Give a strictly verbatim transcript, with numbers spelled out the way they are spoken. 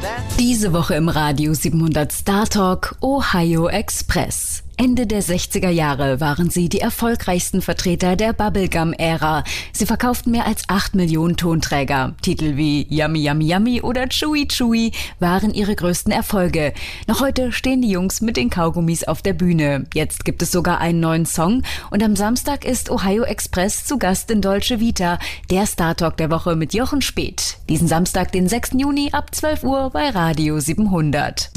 Diese Woche im Radio siebenhundert Star Talk Ohio Express. Ende der sechziger Jahre waren sie die erfolgreichsten Vertreter der Bubblegum-Ära. Sie verkauften mehr als acht Millionen Tonträger. Titel wie Yummy Yummy Yummy oder Chewy Chewy waren ihre größten Erfolge. Noch heute stehen die Jungs mit den Kaugummis auf der Bühne. Jetzt gibt es sogar einen neuen Song und am Samstag ist Ohio Express zu Gast in Dolce Vita, der Star Talk der Woche mit Jochen Speth. Diesen Samstag, den sechsten Juni ab zwölf Uhr bei Radio siebenhundert.